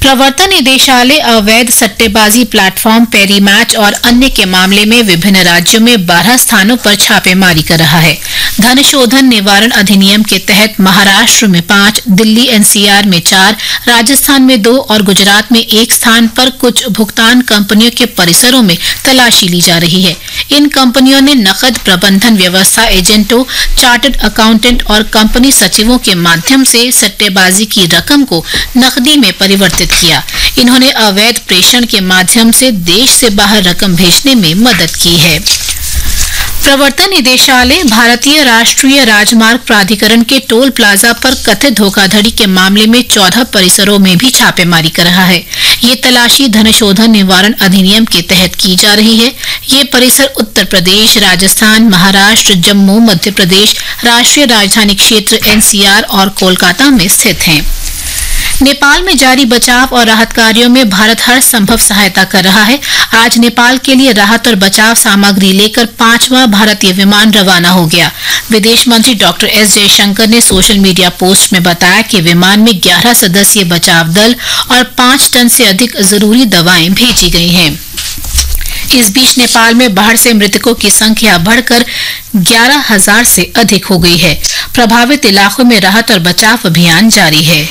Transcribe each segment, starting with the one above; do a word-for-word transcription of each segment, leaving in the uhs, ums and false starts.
प्रवर्तन निदेशालय अवैध सट्टेबाजी प्लेटफॉर्म पेरी मैच और अन्य के मामले में विभिन्न राज्यों में बारह स्थानों पर छापेमारी कर रहा है। धन शोधन निवारण अधिनियम के तहत महाराष्ट्र में पांच, दिल्ली एनसीआर में चार, राजस्थान में दो और गुजरात में एक स्थान पर कुछ भुगतान कंपनियों के परिसरों में तलाशी ली जा रही है। इन कंपनियों ने नकद प्रबंधन व्यवस्था एजेंटों, चार्टर्ड अकाउंटेंट और कंपनी सचिवों के माध्यम से सट्टेबाजी की रकम को नकदी में परिवर्तित किया। इन्होंने अवैध प्रेषण के माध्यम से देश से बाहर रकम भेजने में मदद की है। प्रवर्तन निदेशालय भारतीय राष्ट्रीय राजमार्ग प्राधिकरण के टोल प्लाजा पर कथित धोखाधड़ी के मामले में चौदह परिसरों में भी छापेमारी कर रहा है। ये तलाशी धन शोधन निवारण अधिनियम के तहत की जा रही है। ये परिसर उत्तर प्रदेश, राजस्थान, महाराष्ट्र, जम्मू, मध्य प्रदेश, राष्ट्रीय राजधानी क्षेत्र एनसीआर और कोलकाता में स्थित हैं। नेपाल में जारी बचाव और राहत कार्यों में भारत हर संभव सहायता कर रहा है। आज नेपाल के लिए राहत और बचाव सामग्री लेकर पांचवां भारतीय विमान रवाना हो गया। विदेश मंत्री डॉक्टर एस जयशंकर ने सोशल मीडिया पोस्ट में बताया कि विमान में ग्यारह सदस्यीय बचाव दल और पांच टन से अधिक जरूरी दवाएं भेजी गई हैं। इस बीच नेपाल में बाढ़ से मृतकों की संख्या बढ़कर ग्यारह हजार से अधिक हो गई है। प्रभावित इलाकों में राहत और बचाव अभियान जारी है।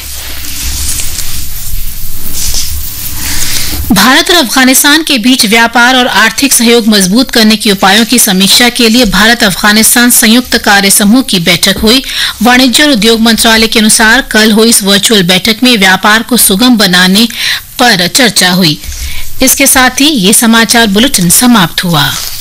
भारत और अफगानिस्तान के बीच व्यापार और आर्थिक सहयोग मजबूत करने के उपायों की समीक्षा के लिए भारत अफगानिस्तान संयुक्त कार्य समूह की बैठक हुई। वाणिज्य और उद्योग मंत्रालय के अनुसार कल हुई इस वर्चुअल बैठक में व्यापार को सुगम बनाने पर चर्चा हुई। इसके साथ ही ये समाचार बुलेटिन समाप्त हुआ।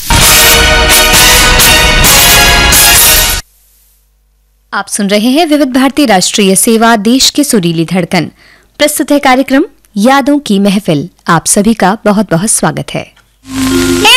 आप सुन रहे हैं विविध भारती राष्ट्रीय सेवा, देश की सुरीली धड़कन। प्रस्तुत है कार्यक्रम यादों की महफिल। आप सभी का बहुत बहुत स्वागत है।